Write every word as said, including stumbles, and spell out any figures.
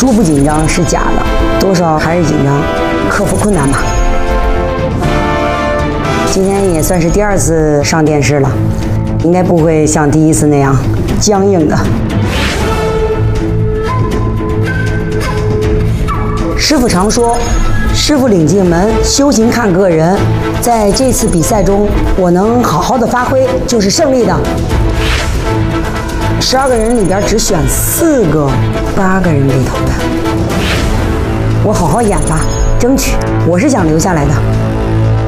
说不紧张是假的，多少还是紧张，克服困难吧。今天也算是第二次上电视了，应该不会像第一次那样僵硬的。师傅常说，师傅领进门，修行看个人。在这次比赛中，我能好好的发挥就是胜利的。十二个人里边只选四个，八个人被淘汰。我好好演吧，争取。我是想留下来的。